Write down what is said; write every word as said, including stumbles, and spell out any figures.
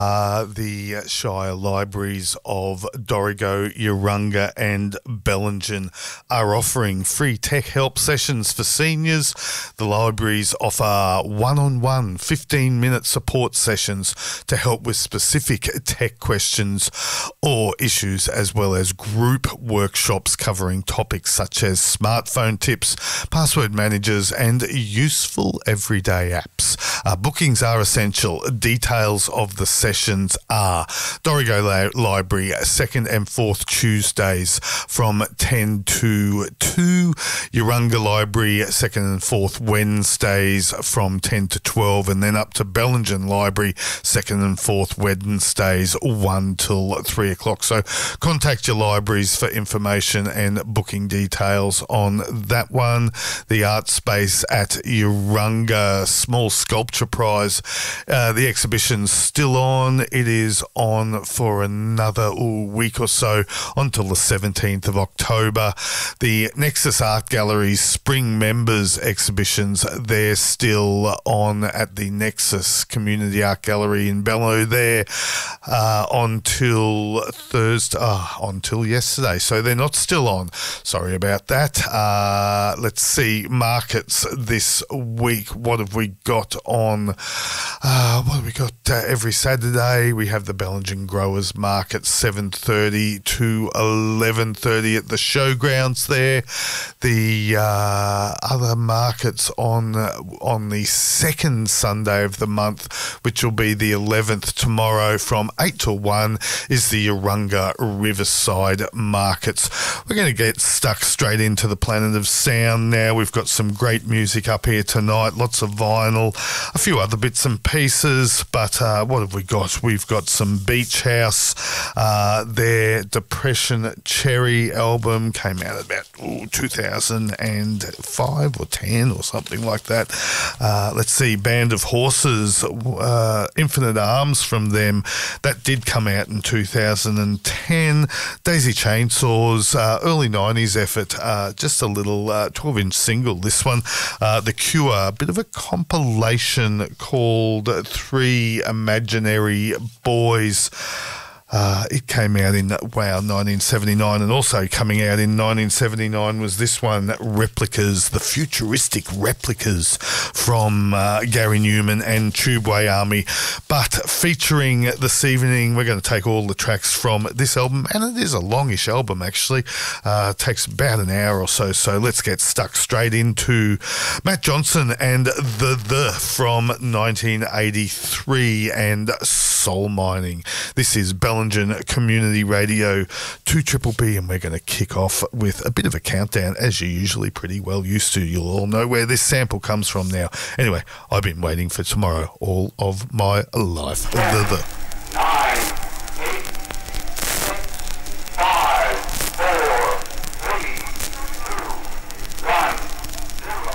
Uh, the Shire Libraries of Dorrigo, Urunga and Bellingen are offering free tech help sessions for seniors. The libraries offer one-on-one fifteen-minute support sessions to help with specific tech questions or issues, as well as group workshops covering topics such as smartphone tips, password managers and useful everyday apps. Uh, bookings are essential. Details of the sessions Sessions are Dorrigo La- Library, second and fourth Tuesdays from ten to two. Urunga Library, second and fourth Wednesdays from ten to twelve. And then up to Bellingen Library, second and fourth Wednesdays, one till three o'clock. So contact your libraries for information and booking details on that one. The Art Space at Urunga Small Sculpture Prize. Uh, the exhibition's still on. It is on for another ooh, week or so until the seventeenth of October. The Nexus Art Gallery's Spring Members exhibitions, they're still on at the Nexus Community Art Gallery in Bello there uh, until Thursday, uh, until yesterday. So they're not still on. Sorry about that. Uh, let's see, markets this week. What have we got on? Uh, what have we got uh, every Saturday? We have the Bellingen Growers Market, seven thirty to eleven thirty at the showgrounds there. The uh, other markets on on the second Sunday of the month, which will be the eleventh tomorrow from eight till one, is the Urunga Riverside Markets. We're going to get stuck straight into the planet of sound now. We've got some great music up here tonight, lots of vinyl, a few other bits and pieces, but uh, what have we got? We've got some Beach House. Uh, their Depression Cherry album came out about ooh, two thousand five or ten or something like that. Uh, let's see, Band of Horses, uh, Infinite Arms from them. That did come out in two thousand ten. Daisy Chainsaws, uh, early nineties effort, uh, just a little uh, twelve-inch single, this one. Uh, The Cure, a bit of a compilation called Three Imaginary Boys. Uh, it came out in, wow, nineteen seventy-nine, and also coming out in nineteen seventy-nine was this one, Replicas, the futuristic Replicas from uh, Gary Newman and Tubeway Army. But featuring this evening, we're going to take all the tracks from this album, and it is a longish album actually. Uh, it takes about an hour or so, so let's get stuck straight into Matt Johnson and The The from nineteen eighty-three and Soul Mining. This is Bellingen Community Radio two Triple B, and we're going to kick off with a bit of a countdown, as you're usually pretty well used to. You'll all know where this sample comes from now. Anyway, I've been waiting for tomorrow all of my life. The The.